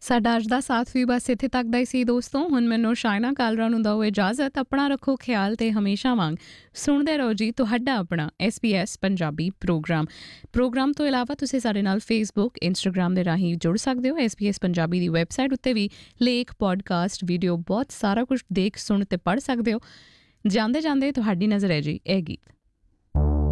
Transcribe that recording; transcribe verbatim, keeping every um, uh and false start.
ਸਾਡਾ ਅੱਜ ਦਾ ਸਾਥ ਵੀ ਬਸ ਇੱਥੇ ਤੱਕ ਦਾ ਹੀ ਸੀ ਦੋਸਤੋ। ਹੁਣ ਮੈਨੂੰ ਸ਼ਾਇਨਾ ਕਾਲਰਾ ਨੂੰ ਦਿਓ ਇਜਾਜ਼ਤ। ਆਪਣਾ ਰੱਖੋ ਖਿਆਲ ਤੇ ਹਮੇਸ਼ਾ ਵਾਂਗ ਸੁਣਦੇ ਰਹੋ ਜੀ ਤੁਹਾਡਾ ਆਪਣਾ S B S Punjabi programme. Programme ਤੋਂ ਇਲਾਵਾ ਤੁਸੀਂ ਸਾਡੇ ਨਾਲ ਫੇਸਬੁੱਕ ਇੰਸਟਾਗ੍ਰਾਮ ਦੇ ਰਾਹੀਂ ਜੁੜ ਸਕਦੇ ਹੋ। ਐਸ ਬੀ ਐਸ ਪੰਜਾਬੀ ਦੀ ਵੈਬਸਾਈਟ ਉੱਤੇ ਵੀ ਲੇਖ, ਪੋਡਕਾਸਟ, ਵੀਡੀਓ ਬਹੁਤ ਸਾਰਾ ਕੁਝ ਦੇਖ, ਸੁਣ ਤੇ ਪੜ੍ਹ ਸਕਦੇ ਹੋ। ਜਾਂਦੇ ਜਾਂਦੇ ਤੁਹਾਡੀ ਨਜ਼ਰ ਹੈ ਜੀ ਇਹ ਗੀਤ।